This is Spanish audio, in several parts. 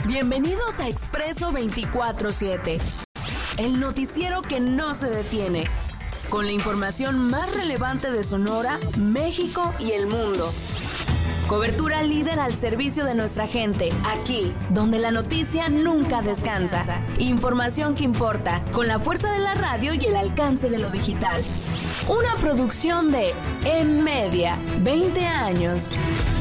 Bienvenidos a Expreso 24/7, el noticiero que no se detiene, con la información más relevante de Sonora, México y el mundo. Cobertura líder al servicio de nuestra gente, aquí, donde la noticia nunca descansa. Información que importa, con la fuerza de la radio y el alcance de lo digital. Una producción de M-Media, 20 años.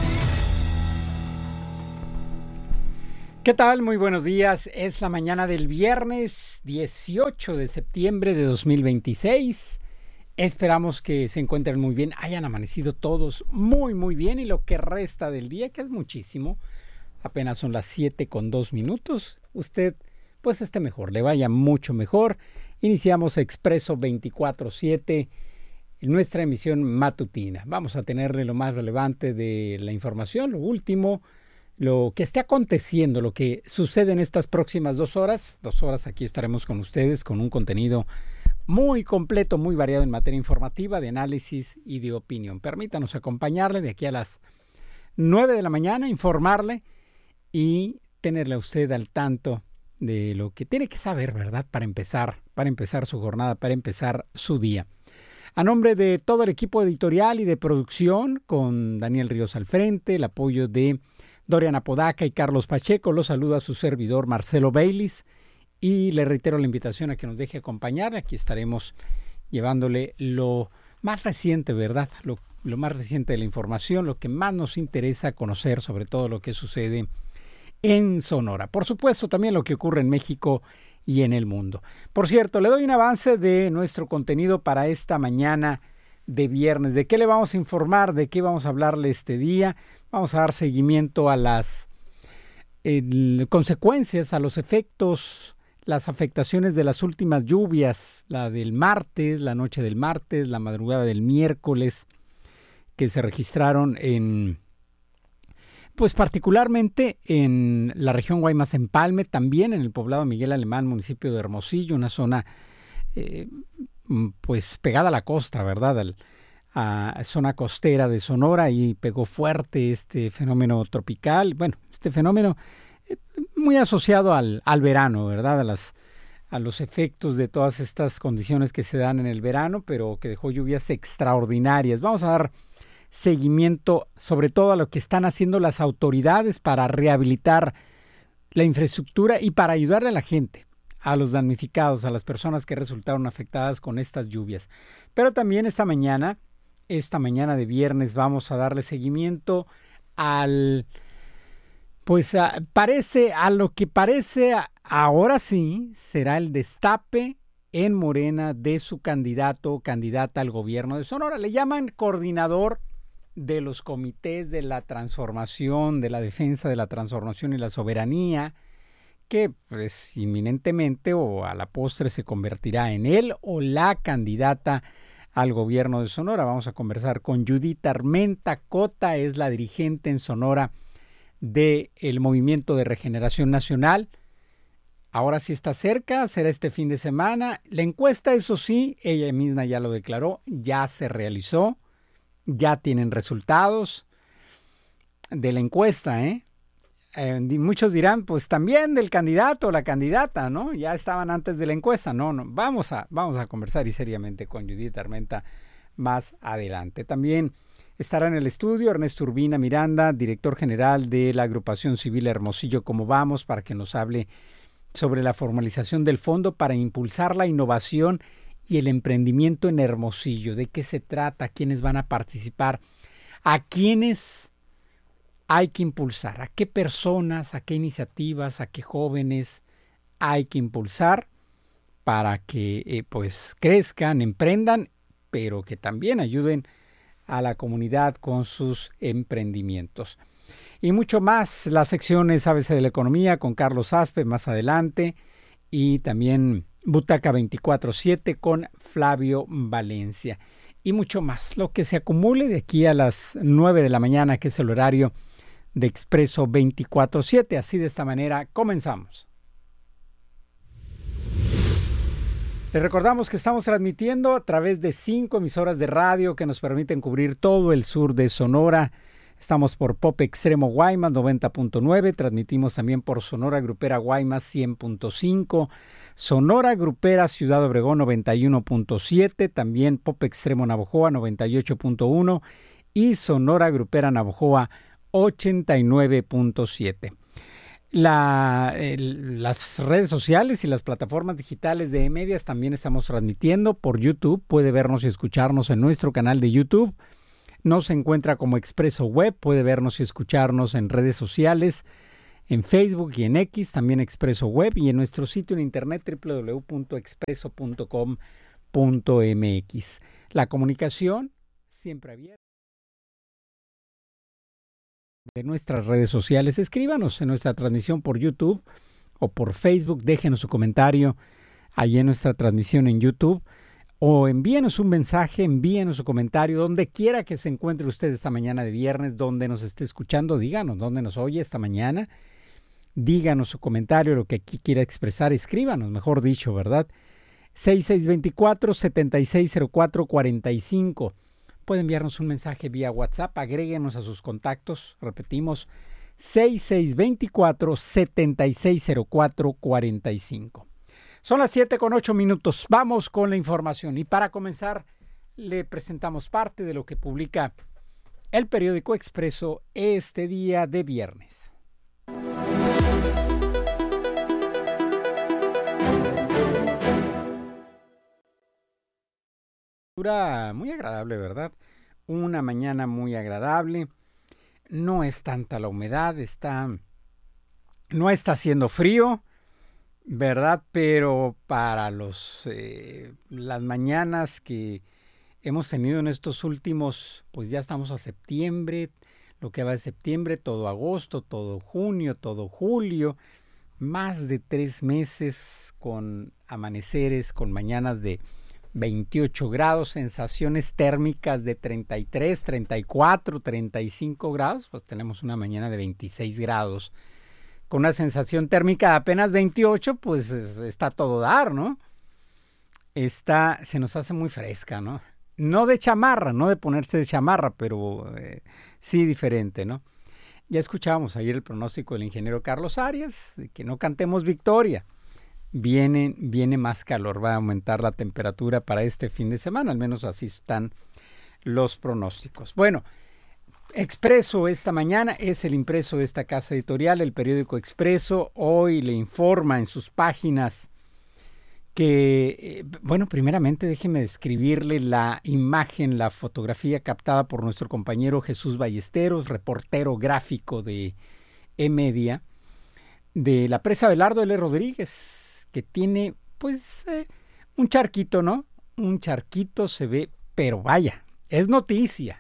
¿Qué tal? Muy buenos días. Es la mañana del viernes 18 de septiembre de 2026. Esperamos que se encuentren muy bien, hayan amanecido todos muy bien, y lo que resta del día, que es muchísimo, apenas son las 7:02. Usted pues esté mejor, le vaya mucho mejor. Iniciamos Expreso 24/7, nuestra emisión matutina. Vamos a tenerle lo más relevante de la información, lo último, lo que esté aconteciendo, lo que sucede en estas próximas 2 horas. 2 horas aquí estaremos con ustedes con un contenido muy completo, muy variado en materia informativa, de análisis y de opinión. Permítanos acompañarle de aquí a las 9 de la mañana, informarle y tenerle a usted al tanto de lo que tiene que saber, ¿verdad? Para empezar su jornada, para empezar su día. A nombre de todo el equipo editorial y de producción, con Daniel Ríos al frente, el apoyo de Dorian Apodaca y Carlos Pacheco, los saluda su servidor Marcelo Baylis. Y le reitero la invitación a que nos deje acompañar. Aquí estaremos llevándole lo más reciente, ¿verdad? Lo más reciente de la información, lo que más nos interesa conocer, sobre todo lo que sucede en Sonora. Por supuesto, también lo que ocurre en México y en el mundo. Por cierto, le doy un avance de nuestro contenido para esta mañana de viernes. ¿De qué le vamos a informar? ¿De qué vamos a hablarle este día? Vamos a dar seguimiento a las consecuencias, a los efectos, las afectaciones de las últimas lluvias, la del martes, la noche del martes, la madrugada del miércoles, que se registraron pues particularmente en la región Guaymas-Empalme, también en el poblado Miguel Alemán, municipio de Hermosillo, una zona pues pegada a la costa, ¿verdad? A zona costera de Sonora, y pegó fuerte este fenómeno tropical. Bueno, este fenómeno muy asociado al verano, ¿verdad? A los efectos de todas estas condiciones que se dan en el verano, pero que dejó lluvias extraordinarias. Vamos a dar seguimiento sobre todo a lo que están haciendo las autoridades para rehabilitar la infraestructura y para ayudarle a la gente, a los damnificados, a las personas que resultaron afectadas con estas lluvias. Pero también esta mañana de viernes, vamos a darle seguimiento a lo que parece ahora sí será el destape en Morena de su candidato o candidata al gobierno de Sonora. Le llaman coordinador de los comités de la transformación, de la defensa de la transformación y la soberanía, que pues inminentemente o a la postre se convertirá en él o la candidata al gobierno de Sonora. Vamos a conversar con Judith Armenta Cota, es la dirigente en Sonora del Movimiento de Regeneración Nacional. Ahora sí está cerca, será este fin de semana. La encuesta, eso sí, ella misma ya lo declaró, ya se realizó, ya tienen resultados de la encuesta, muchos dirán, pues también del candidato o la candidata, ¿no? Ya estaban antes de la encuesta. No, vamos a conversar y seriamente con Judith Armenta más adelante. También estará en el estudio Ernesto Urbina Miranda, director general de la agrupación civil Hermosillo Como Vamos, para que nos hable sobre la formalización del fondo para impulsar la innovación y el emprendimiento en Hermosillo. ¿De qué se trata? ¿Quiénes van a participar? ¿A quiénes hay que impulsar? ¿A qué personas, a qué iniciativas, a qué jóvenes hay que impulsar para que pues crezcan, emprendan, pero que también ayuden a la comunidad con sus emprendimientos? Y mucho más, las secciones ABC de la Economía con Carlos Aspe más adelante, y también Butaca 24/7 con Flavio Valencia, y mucho más, lo que se acumule de aquí a las 9 de la mañana, que es el horario de Expreso 24/7. Así, de esta manera comenzamos. Les recordamos que estamos transmitiendo a través de 5 emisoras de radio que nos permiten cubrir todo el sur de Sonora. Estamos por Pop Extremo Guaymas 90.9, transmitimos también por Sonora Grupera Guaymas 100.5, Sonora Grupera Ciudad Obregón 91.7, también Pop Extremo Navojoa 98.1 y Sonora Grupera Navojoa 89.7. Las redes sociales y las plataformas digitales de E-Medias también estamos transmitiendo por YouTube. Puede vernos y escucharnos en nuestro canal de YouTube. Nos encuentra como Expreso Web. Puede vernos y escucharnos en redes sociales, en Facebook y en X, también Expreso Web, y en nuestro sitio en internet www.expreso.com.mx. La comunicación siempre abierta. De nuestras redes sociales, escríbanos en nuestra transmisión por YouTube o por Facebook, déjenos su comentario allí en nuestra transmisión en YouTube o envíenos un mensaje, envíenos su comentario donde quiera que se encuentre usted esta mañana de viernes, donde nos esté escuchando, díganos dónde nos oye esta mañana, díganos su comentario, lo que aquí quiera expresar, escríbanos, mejor dicho, ¿verdad? 6624-760445. Puede enviarnos un mensaje vía WhatsApp, agréguenos a sus contactos, repetimos, 6624-760445. Son las 7:08. Vamos con la información y para comenzar le presentamos parte de lo que publica el periódico Expreso este día de viernes. Muy agradable, ¿verdad? Una mañana muy agradable. No es tanta la humedad, no está haciendo frío, ¿verdad? Pero para las mañanas que hemos tenido en estos últimos, pues ya estamos a septiembre, lo que va de septiembre, todo agosto, todo junio, todo julio, más de 3 meses con amaneceres, con mañanas de 28 grados, sensaciones térmicas de 33, 34, 35 grados, pues tenemos una mañana de 26 grados, con una sensación térmica de apenas 28, pues está todo dar, ¿no? Se nos hace muy fresca, ¿no? No de chamarra, no de ponerse de chamarra, pero sí diferente, ¿no? Ya escuchábamos ayer el pronóstico del ingeniero Carlos Arias, de que no cantemos victoria. Viene más calor, va a aumentar la temperatura para este fin de semana, al menos así están los pronósticos. Bueno, Expreso esta mañana es el impreso de esta casa editorial, el periódico Expreso. Hoy le informa en sus páginas que, primeramente déjeme describirle la imagen, la fotografía captada por nuestro compañero Jesús Ballesteros, reportero gráfico de E-Media, de la presa Abelardo L. Rodríguez, que tiene, un charquito, ¿no? Un charquito se ve, pero vaya, es noticia,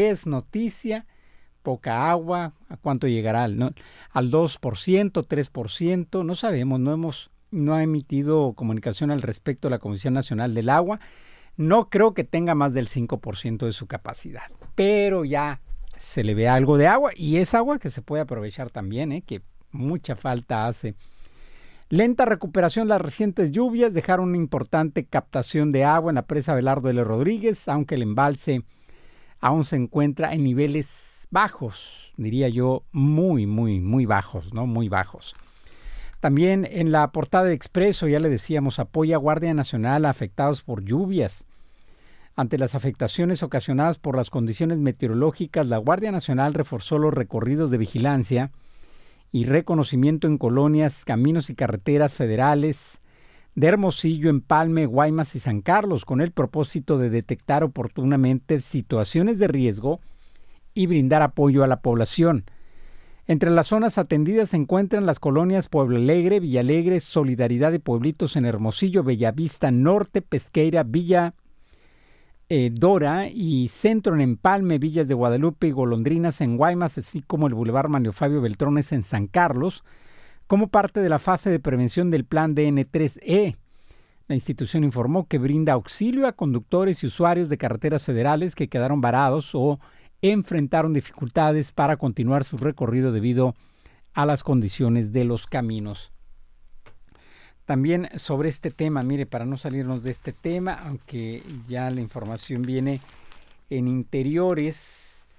poca agua, ¿a cuánto llegará? Al 2%, 3%, no sabemos, no ha emitido comunicación al respecto la Comisión Nacional del Agua, no creo que tenga más del 5% de su capacidad, pero ya se le ve algo de agua, y es agua que se puede aprovechar también, que mucha falta hace. Lenta recuperación, las recientes lluvias dejaron una importante captación de agua en la presa Abelardo L. Rodríguez, aunque el embalse aún se encuentra en niveles bajos, diría yo, muy, muy, muy bajos, ¿no? Muy bajos. También en la portada de Expreso, ya le decíamos, apoya Guardia Nacional a afectados por lluvias. Ante las afectaciones ocasionadas por las condiciones meteorológicas, la Guardia Nacional reforzó los recorridos de vigilancia y reconocimiento en colonias, caminos y carreteras federales de Hermosillo, Empalme, Guaymas y San Carlos, con el propósito de detectar oportunamente situaciones de riesgo y brindar apoyo a la población. Entre las zonas atendidas se encuentran las colonias Pueblo Alegre, Villalegre, Solidaridad de Pueblitos en Hermosillo, Bellavista Norte, Pesqueira, Villa Dora y Centro en Empalme, Villas de Guadalupe y Golondrinas en Guaymas, así como el Boulevard Manlio Fabio Beltrones en San Carlos, como parte de la fase de prevención del Plan DN3E. La institución informó que brinda auxilio a conductores y usuarios de carreteras federales que quedaron varados o enfrentaron dificultades para continuar su recorrido debido a las condiciones de los caminos. También sobre este tema, mire, para no salirnos de este tema, aunque ya la información viene en interiores,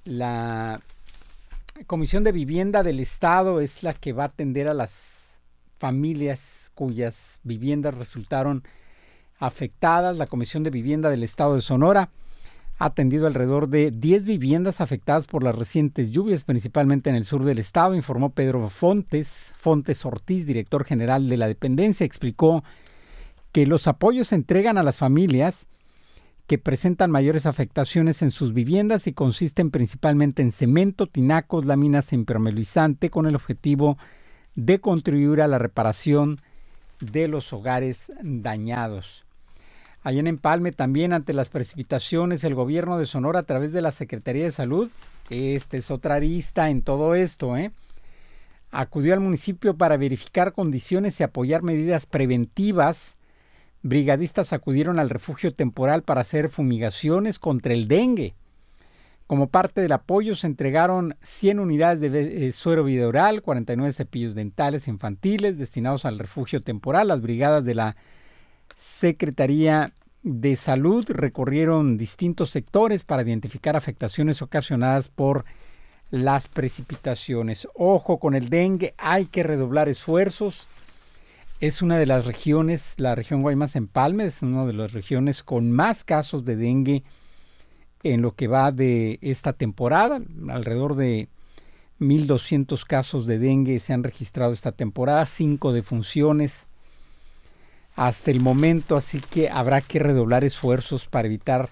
La Comisión de Vivienda del Estado es la que va a atender a las familias cuyas viviendas resultaron afectadas. La Comisión de Vivienda del Estado de Sonora ha atendido alrededor de 10 viviendas afectadas por las recientes lluvias, principalmente en el sur del estado, informó Pedro Fontes Ortiz, director general de la dependencia. Explicó que los apoyos se entregan a las familias que presentan mayores afectaciones en sus viviendas y consisten principalmente en cemento, tinacos, láminas e impermeabilizante, con el objetivo de contribuir a la reparación de los hogares dañados. Allá en Empalme también, ante las precipitaciones, el gobierno de Sonora a través de la Secretaría de Salud, esta es otra arista en todo esto, acudió al municipio para verificar condiciones y apoyar medidas preventivas. Brigadistas acudieron al refugio temporal para hacer fumigaciones contra el dengue. Como parte del apoyo se entregaron 100 unidades de suero viroral, 49 cepillos dentales infantiles destinados al refugio temporal. Las brigadas de la Secretaría de Salud recorrieron distintos sectores para identificar afectaciones ocasionadas por las precipitaciones. Ojo con el dengue, hay que redoblar esfuerzos. Es una de las regiones, la región Guaymas-Empalme, es una de las regiones con más casos de dengue en lo que va de esta temporada. Alrededor de 1,200 casos de dengue se han registrado esta temporada, 5 defunciones hasta el momento, así que habrá que redoblar esfuerzos para evitar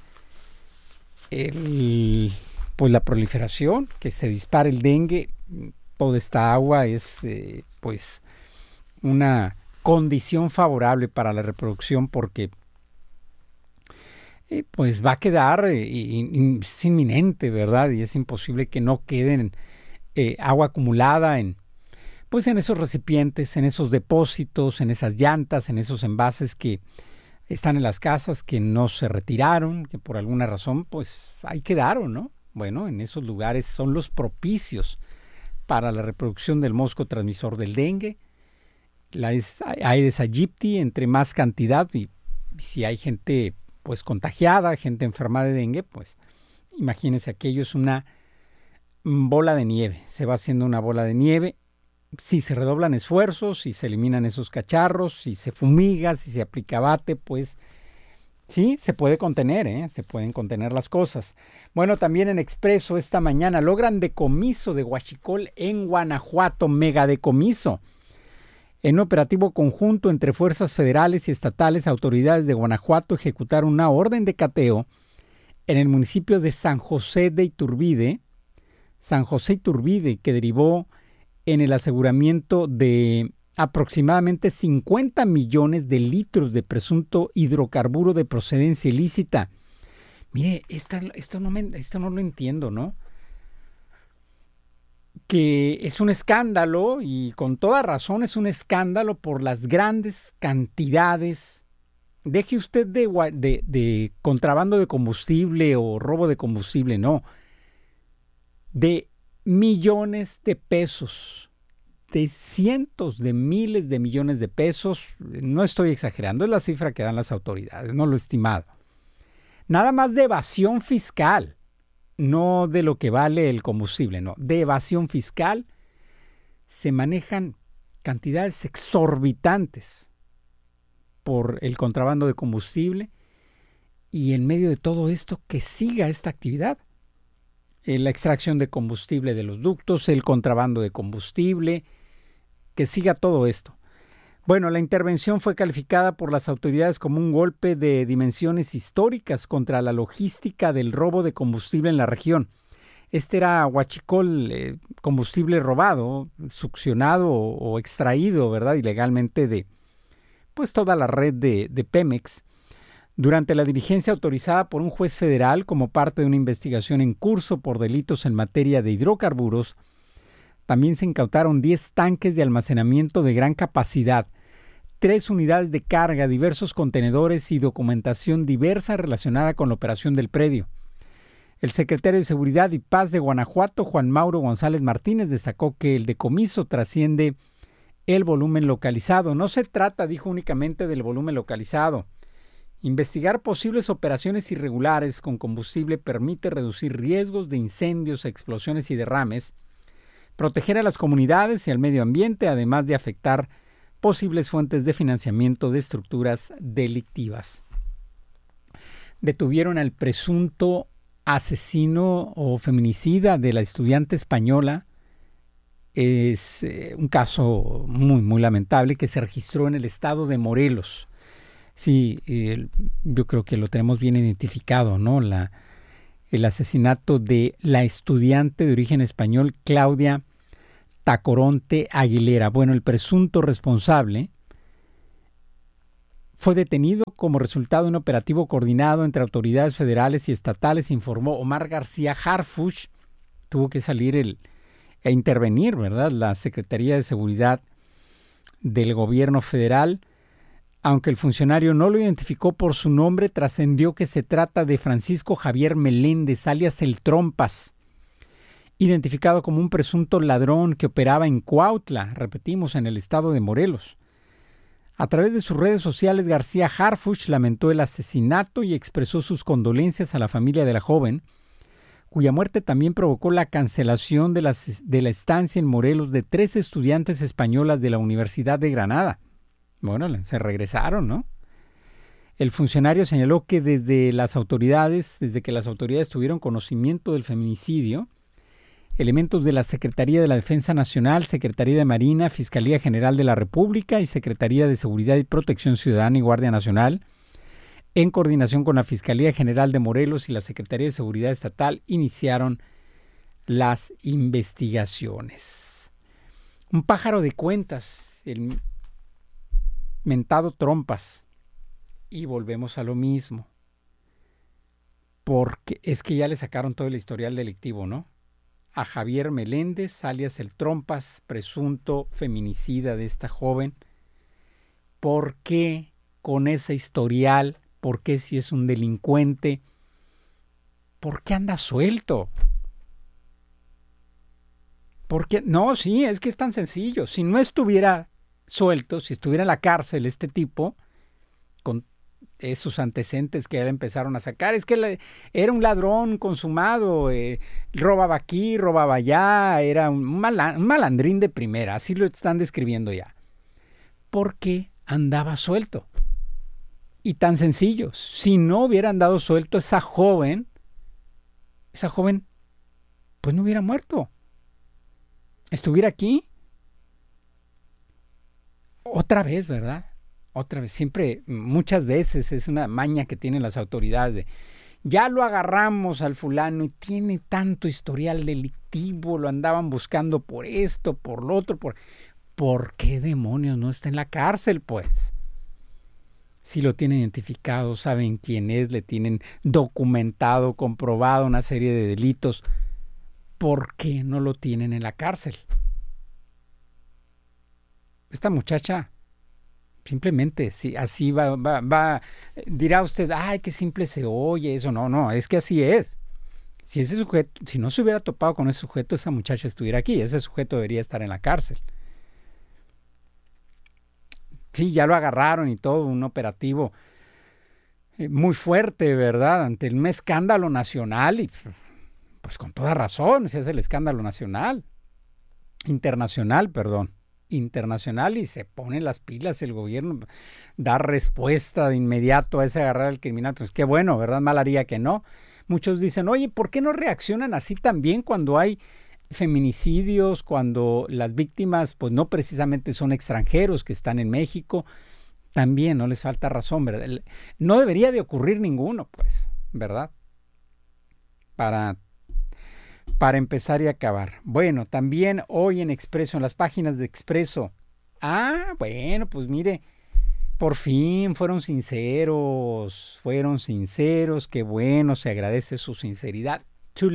la proliferación, que se dispare el dengue. Toda esta agua es una condición favorable para la reproducción, porque va a quedar es inminente, ¿verdad? Y es imposible que no queden agua acumulada en esos recipientes, en esos depósitos, en esas llantas, en esos envases que están en las casas, que no se retiraron, que por alguna razón ahí quedaron, ¿no? Bueno, en esos lugares son los propicios para la reproducción del mosco transmisor del dengue, la Aedes aegypti, entre más cantidad, y si hay gente contagiada, gente enferma de dengue, imagínense, aquello es una bola de nieve, se va haciendo una bola de nieve. Si se redoblan esfuerzos, si se eliminan esos cacharros, si se fumiga, si se aplica bate, sí, se puede contener, se pueden contener las cosas. Bueno, también en Expreso esta mañana logran decomiso de huachicol en Guanajuato, megadecomiso. En un operativo conjunto entre fuerzas federales y estatales, autoridades de Guanajuato ejecutaron una orden de cateo en el municipio de San José de Iturbide, que derivó en el aseguramiento de aproximadamente 50 millones de litros de presunto hidrocarburo de procedencia ilícita. Mire, esto no lo entiendo, ¿no? Que es un escándalo, y con toda razón es un escándalo por las grandes cantidades. Deje usted de contrabando de combustible o robo de combustible, no. De millones de pesos, de cientos de miles de millones de pesos. No estoy exagerando, es la cifra que dan las autoridades, no lo estimado. Nada más de evasión fiscal, no de lo que vale el combustible, no, de evasión fiscal se manejan cantidades exorbitantes por el contrabando de combustible, y en medio de todo esto que siga esta actividad. La extracción de combustible de los ductos, el contrabando de combustible, que siga todo esto. Bueno, la intervención fue calificada por las autoridades como un golpe de dimensiones históricas contra la logística del robo de combustible en la región. Este era huachicol, combustible robado, succionado o extraído, ¿verdad?, ilegalmente de toda la red de Pemex. Durante la diligencia autorizada por un juez federal como parte de una investigación en curso por delitos en materia de hidrocarburos, también se incautaron 10 tanques de almacenamiento de gran capacidad, 3 unidades de carga, diversos contenedores y documentación diversa relacionada con la operación del predio. El secretario de Seguridad y Paz de Guanajuato, Juan Mauro González Martínez, destacó que el decomiso trasciende el volumen localizado. No se trata, dijo, únicamente del volumen localizado. Investigar posibles operaciones irregulares con combustible permite reducir riesgos de incendios, explosiones y derrames, proteger a las comunidades y al medio ambiente, además de afectar posibles fuentes de financiamiento de estructuras delictivas. Detuvieron al presunto asesino o feminicida de la estudiante española. Es un caso muy, muy lamentable que se registró en el estado de Morelos. Sí, yo creo que lo tenemos bien identificado, ¿no? El asesinato de la estudiante de origen español Claudia Tacoronte Aguilera. Bueno, el presunto responsable fue detenido como resultado de un operativo coordinado entre autoridades federales y estatales, informó Omar García Harfuch. Tuvo que salir a intervenir, ¿verdad?, la Secretaría de Seguridad del Gobierno Federal. Aunque el funcionario no lo identificó por su nombre, trascendió que se trata de Francisco Javier Meléndez, alias El Trompas, identificado como un presunto ladrón que operaba en Cuautla, repetimos, en el estado de Morelos. A través de sus redes sociales, García Harfuch lamentó el asesinato y expresó sus condolencias a la familia de la joven, cuya muerte también provocó la cancelación de la estancia en Morelos de 3 estudiantes españolas de la Universidad de Granada. Bueno, se regresaron, ¿no? El funcionario señaló que desde que las autoridades tuvieron conocimiento del feminicidio, elementos de la Secretaría de la Defensa Nacional, Secretaría de Marina, Fiscalía General de la República y Secretaría de Seguridad y Protección Ciudadana y Guardia Nacional, en coordinación con la Fiscalía General de Morelos y la Secretaría de Seguridad Estatal, iniciaron las investigaciones. Un pájaro de cuentas, el mentado Trompas. Y volvemos a lo mismo. Porque es que ya le sacaron todo el historial delictivo, ¿no? A Javier Meléndez, alias El Trompas, presunto feminicida de esta joven. ¿Por qué con ese historial? ¿Por qué si es un delincuente? ¿Por qué anda suelto? ¿Por qué? No, sí, es que es tan sencillo. Si no estuviera suelto, si estuviera en la cárcel este tipo, con esos antecedentes que ya empezaron a sacar, es que era un ladrón consumado, robaba aquí, robaba allá, era un malandrín de primera, así lo están describiendo ya. ¿Por qué andaba suelto? Y tan sencillo, si no hubiera andado suelto esa joven, pues no hubiera muerto. Estuviera aquí. Otra vez, ¿verdad? Otra vez, siempre, muchas veces es una maña que tienen las autoridades de, ya lo agarramos al fulano y tiene tanto historial delictivo, lo andaban buscando por esto, por lo otro, ¿por qué demonios no está en la cárcel, pues? Si lo tienen identificado, saben quién es, le tienen documentado, comprobado una serie de delitos, ¿por qué no lo tienen en la cárcel? Esta muchacha, simplemente, si así va, dirá usted, ay, qué simple se oye eso. No, es que así es. Si ese sujeto, si no se hubiera topado con ese sujeto, esa muchacha estuviera aquí, ese sujeto debería estar en la cárcel. Sí, ya lo agarraron y todo, un operativo muy fuerte, ¿verdad? Ante un escándalo nacional y pues con toda razón, ese es el escándalo internacional y se ponen las pilas el gobierno, da respuesta de inmediato a ese agarrar al criminal, pues qué bueno, ¿verdad? Mal haría que no. Muchos dicen, oye, ¿por qué no reaccionan así también cuando hay feminicidios, cuando las víctimas pues no precisamente son extranjeros que están en México? También no les falta razón, ¿verdad? No debería de ocurrir ninguno, pues, ¿verdad? Para empezar y acabar. Bueno, también hoy en Expreso, en las páginas de Expreso. Bueno, pues mire, por fin fueron sinceros, qué bueno, se agradece su sinceridad. Too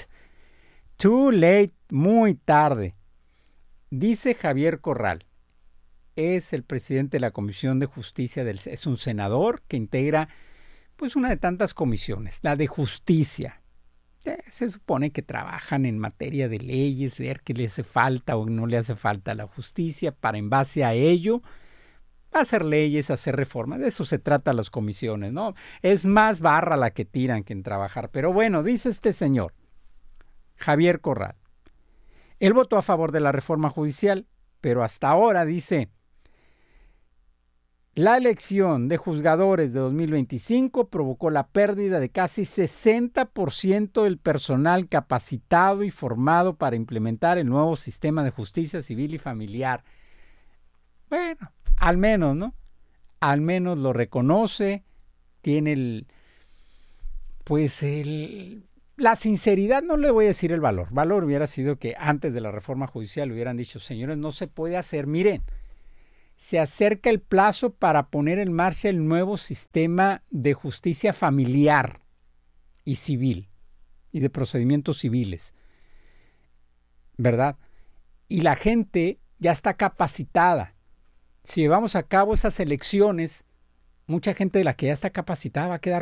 late, muy tarde. Dice Javier Corral, es el presidente de la Comisión de Justicia, es un senador que integra pues una de tantas comisiones, la de Justicia. Se supone que trabajan en materia de leyes, ver qué le hace falta o no le hace falta a la justicia, para en base a ello hacer leyes, hacer reformas. De eso se trata las comisiones, ¿no? Es más barra la que tiran que en trabajar. Pero bueno, dice este señor, Javier Corral. Él votó a favor de la reforma judicial, pero hasta ahora dice, la elección de juzgadores de 2025 provocó la pérdida de casi 60% del personal capacitado y formado para implementar el nuevo sistema de justicia civil y familiar. Bueno, al menos, ¿no? Al menos lo reconoce, tiene la sinceridad, no le voy a decir el valor. Valor hubiera sido que antes de la reforma judicial hubieran dicho, señores, no se puede hacer, miren, se acerca el plazo para poner en marcha el nuevo sistema de justicia familiar y civil y de procedimientos civiles, ¿verdad? Y la gente ya está capacitada. Si llevamos a cabo esas elecciones, mucha gente de la que ya está capacitada va a quedar